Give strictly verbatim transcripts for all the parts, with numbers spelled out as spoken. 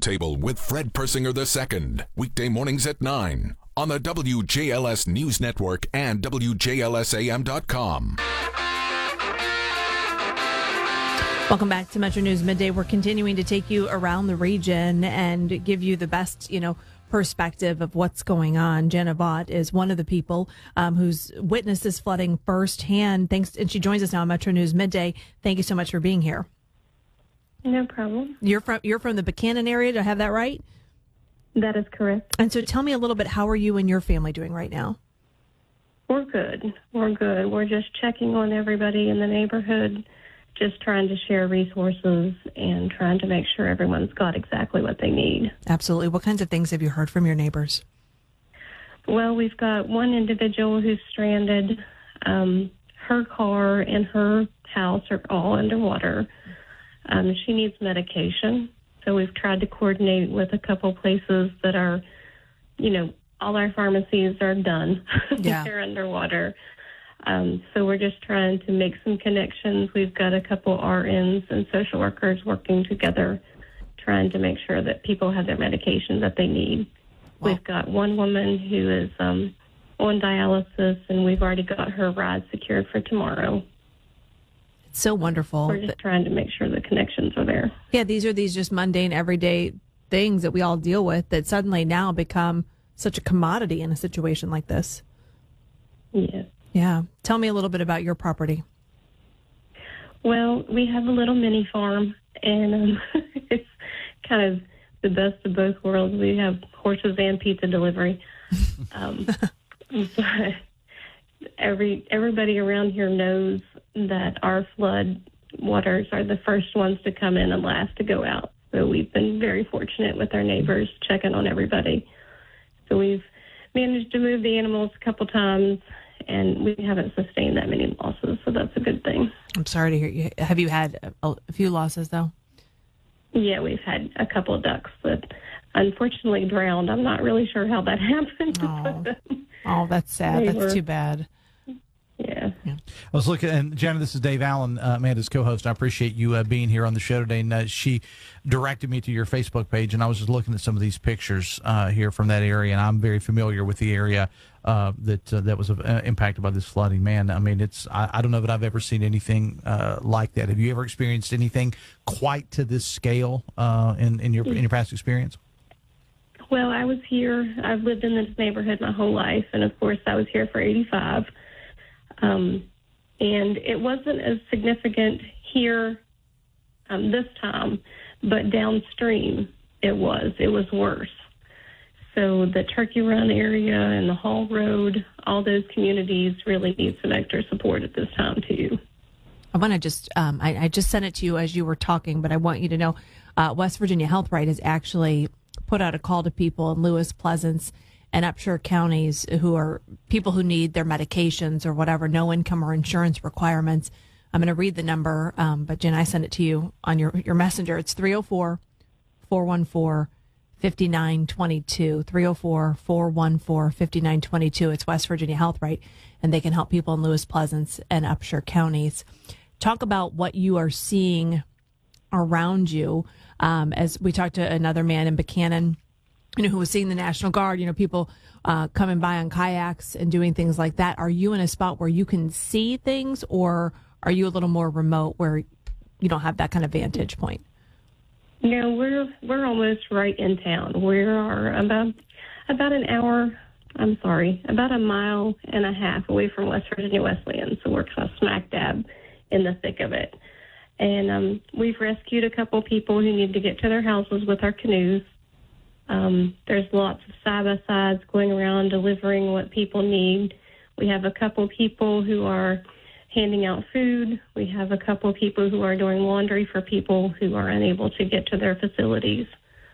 Roundtable with Fred Persinger the Second, weekday mornings at nine on the W J L S News Network and W J L S A M dot com. Welcome back to Metro News Midday. We're continuing to take you around the region and give you the best, you know, perspective of what's going on. Jenna Vaught is one of the people um, who's witnessed this flooding firsthand. Thanks, and she joins us now on Metro News Midday. Thank you so much for being here. No problem. You're from you're from the Buchanan area. Do I have that right? That is correct. And so, tell me a little bit. How are you and your family doing right now? We're good. We're good. We're just checking on everybody in the neighborhood, just trying to share resources and trying to make sure everyone's got exactly what they need. Absolutely. What kinds of things have you heard from your neighbors? Well, we've got one individual who's stranded. Um, her car and her house are all underwater. Um, she needs medication. So we've tried to coordinate with a couple places that are, you know, all our pharmacies are done. Yeah. They're underwater. Um, so we're just trying to make some connections. We've got a couple R Ns and social workers working together, trying to make sure that people have their medications that they need. Wow. We've got one woman who is um, on dialysis, and we've already got her ride secured for tomorrow. It's so wonderful. We're just trying to make sure the connections are there. Yeah, these are these just mundane, everyday things that we all deal with that suddenly now become such a commodity in a situation like this. Yeah. Yeah. Tell me a little bit about your property. Well, we have a little mini farm, and um, it's kind of the best of both worlds. We have horses and pizza delivery. um, but every everybody around here knows that our flood waters are the first ones to come in and last to go out. So we've been very fortunate with our neighbors checking on everybody. So we've managed to move the animals a couple times, and we haven't sustained that many losses, so that's a good thing. I'm sorry to hear you. Have you had a, a few losses, though? Yeah, we've had a couple of ducks that unfortunately drowned. I'm not really sure how that happened. Oh, oh that's sad. They That's were, too bad. Yeah. yeah. I was looking, and Jenna, this is Dave Allen, uh, Amanda's co-host. I appreciate you uh, being here on the show today. And uh, she directed me to your Facebook page, and I was just looking at some of these pictures uh, here from that area, and I'm very familiar with the area uh, that uh, that was uh, impacted by this flooding. Man, I mean, it's I, I don't know that I've ever seen anything uh, like that. Have you ever experienced anything quite to this scale uh, in in your in your past experience? Well, I was here. I've lived in this neighborhood my whole life, and of course, I was here for eighty-five. Um, and it wasn't as significant here um, this time, but downstream it was. It was worse. So the Turkey Run area and the Hall Road, all those communities really need some extra support at this time, too. I want to just, um, I, I just sent it to you as you were talking, but I want you to know uh, West Virginia Health Right has actually put out a call to people in Lewis, Pleasance, and Upshur counties who are people who need their medications or whatever, no income or insurance requirements. I'm going to read the number, um, but Jen, I sent it to you on your, your messenger. It's three oh four, four one four, five nine two two, three oh four, four one four, five nine two two. It's West Virginia Health Right, and they can help people in Lewis, Pleasance, and Upshur counties. Talk about what you are seeing around you. Um, as we talked to another man in Buchanan, you know, who was seeing the National Guard, you know, people uh, coming by on kayaks and doing things like that. Are you in a spot where you can see things, or are you a little more remote where you don't have that kind of vantage point? No, we're we're almost right in town. We are about about an hour. I'm sorry, about a mile and a half away from West Virginia Wesleyan. So we're kind of smack dab in the thick of it. And um, we've rescued a couple people who need to get to their houses with our canoes. Um, there's lots of side-by-sides going around delivering what people need. We have a couple people who are handing out food. We have a couple people who are doing laundry for people who are unable to get to their facilities.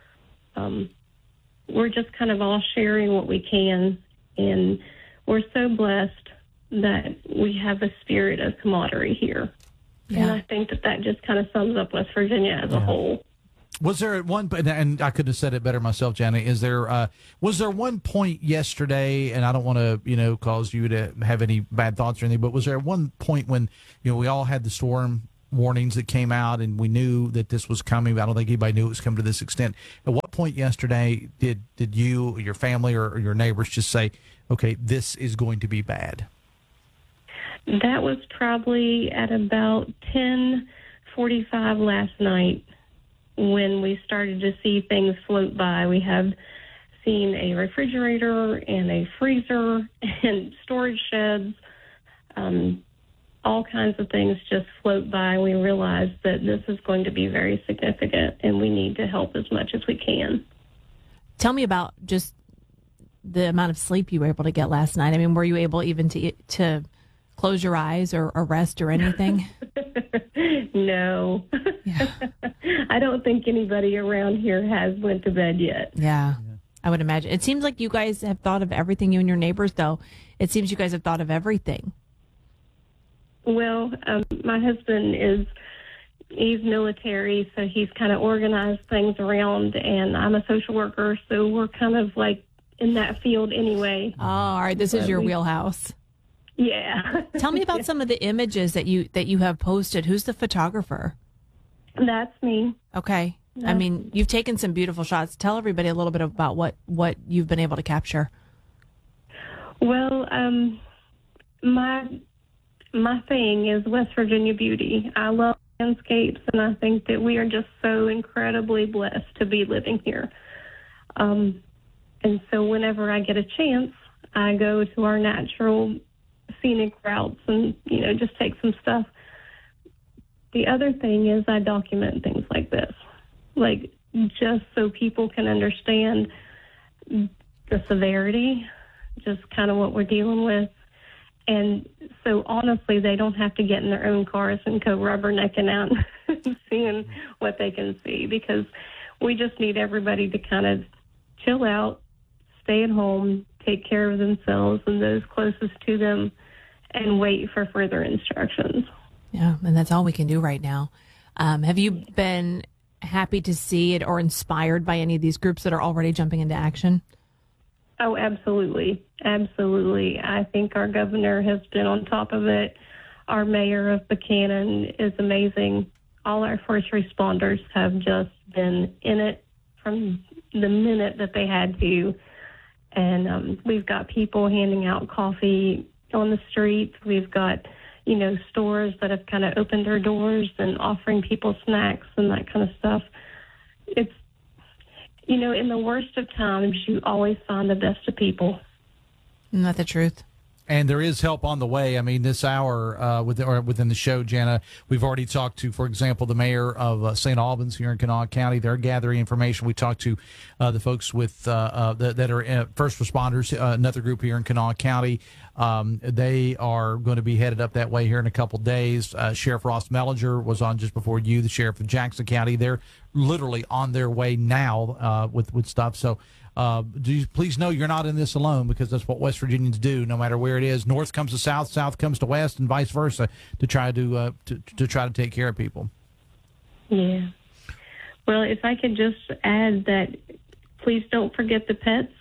Um, we're just kind of all sharing what we can, and we're so blessed that we have a spirit of camaraderie here. Yeah. And I think that that just kind of sums up West Virginia as yeah. a whole. Was there at one point, and I could have said it better myself, Janet, is there, uh, was there one point yesterday, and I don't want to, you know, cause you to have any bad thoughts or anything, but was there one point when, you know, we all had the storm warnings that came out, and we knew that this was coming. But I don't think anybody knew it was coming to this extent. At what point yesterday did did you, your family, or, or your neighbors just say, "Okay, this is going to be bad"? That was probably at about ten forty-five last night when we started to see things float by. We have seen a refrigerator and a freezer and storage sheds, um, all kinds of things just float by. We realized that this is going to be very significant, and we need to help as much as we can. Tell me about just the amount of sleep you were able to get last night. I mean, were you able even to to close your eyes or, or rest or anything? No. Yeah. I don't think anybody around here has went to bed yet. Yeah, I would imagine. It seems like you guys have thought of everything, you and your neighbors, though. It seems you guys have thought of everything. Well, um, my husband is, he's military, so he's kind of organized things around, and I'm a social worker, so we're kind of like in that field anyway. Oh, all right. This is your wheelhouse. Yeah. Tell me about some of the images that you that you have posted. Who's the photographer? That's me. Okay. I mean, you've taken some beautiful shots. Tell everybody a little bit about what, what you've been able to capture. Well, um, my my thing is West Virginia beauty. I love landscapes, and I think that we are just so incredibly blessed to be living here. Um, and so whenever I get a chance, I go to our natural scenic routes and, you know, just take some stuff. The other thing is I document things like this, like just so people can understand the severity, just kind of what we're dealing with. And so honestly, they don't have to get in their own cars and go rubbernecking out and seeing what they can see, because we just need everybody to kind of chill out, stay at home, take care of themselves and those closest to them, and wait for further instructions. Yeah, and that's all we can do right now. Um, have you been happy to see it or inspired by any of these groups that are already jumping into action? Oh, absolutely. Absolutely. I think our governor has been on top of it. Our mayor of Buchanan is amazing. All our first responders have just been in it from the minute that they had to. And um, we've got people handing out coffee on the streets. We've got, you know, stores that have kind of opened their doors and offering people snacks and that kind of stuff. It's, you know, in the worst of times, you always find the best of people. Isn't that the truth? And there is help on the way. I mean, this hour uh, with, or within the show, Jana, we've already talked to, for example, the mayor of uh, Saint Albans here in Kanawha County. They're gathering information. We talked to uh, the folks with uh, uh, that, that are uh, first responders, uh, another group here in Kanawha County. Um, they are going to be headed up that way here in a couple days. Uh, Sheriff Ross Mellinger was on just before you, the sheriff of Jackson County. They're literally on their way now uh, with, with stuff. So Uh, do you please know you're not in this alone, because that's what West Virginians do. No matter where it is, north comes to south, south comes to west, and vice versa, to try to uh, to, to try to take care of people. Yeah. Well, if I could just add that, please don't forget the pets.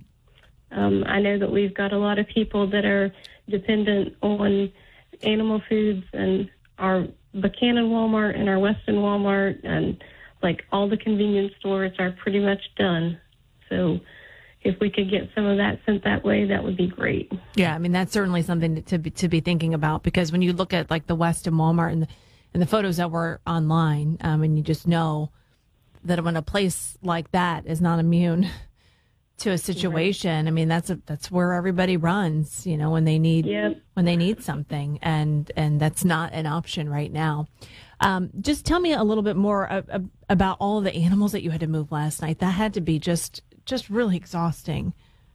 Um, I know that we've got a lot of people that are dependent on animal foods, and our Buchanan Walmart and our Weston Walmart and like all the convenience stores are pretty much done. So if we could get some of that sent that way, that would be great. Yeah, I mean, that's certainly something to be, to be thinking about, because when you look at like the Weston Walmart and the, and the photos that were online, um, and you just know that when a place like that is not immune to a situation, right. I mean, that's a, that's where everybody runs, you know, when they need yep. when they need something, and and that's not an option right now. Um, just tell me a little bit more uh, uh, about all of the animals that you had to move last night. That had to be just just really exhausting.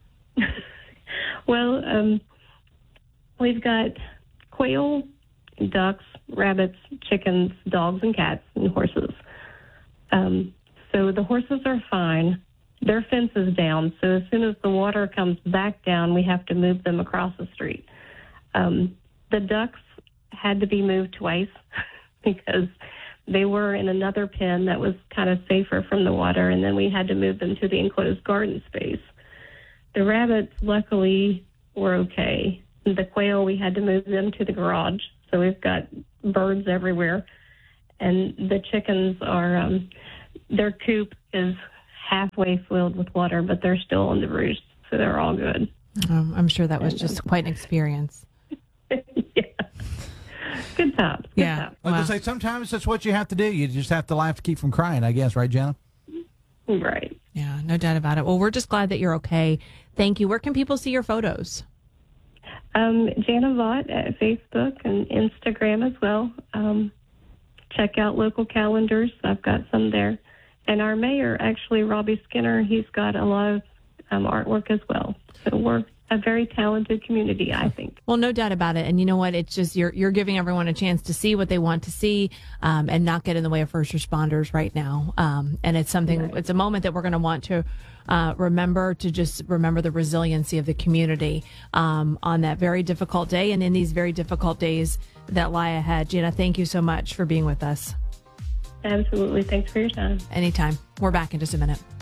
Well, um, we've got quail, ducks, rabbits, chickens, dogs, and cats, and horses. Um, so the horses are fine. Their fence is down, so as soon as the water comes back down, we have to move them across the street. Um, the ducks had to be moved twice because they were in another pen that was kind of safer from the water, and then we had to move them to the enclosed garden space. The rabbits, luckily, were okay. The quail, we had to move them to the garage, so we've got birds everywhere. and the chickens are, um, their coop is halfway filled with water, but they're still on the roost, so they're all good. Um, I'm sure that was just quite an experience. Yeah. Good time. Good Yeah. time. Like Wow. I say, sometimes that's what you have to do. You just have to laugh to keep from crying, I guess, right, Jenna? Right. Yeah, no doubt about it. Well, we're just glad that you're okay. Thank you. Where can people see your photos? Um, Jana Vaught at Facebook and Instagram as well. Um, check out local calendars. I've got some there. And our mayor, actually, Robbie Skinner, he's got a lot of um, artwork as well. So we're a very talented community, I think. Well, no doubt about it. And you know what? It's just you're you're giving everyone a chance to see what they want to see, um, and not get in the way of first responders right now. Um, and it's something. Right. It's a moment that we're going to want to uh, remember to just remember the resiliency of the community um, on that very difficult day, and in these very difficult days that lie ahead. Jana, thank you so much for being with us. Absolutely. Thanks for your time. Anytime. We're back in just a minute.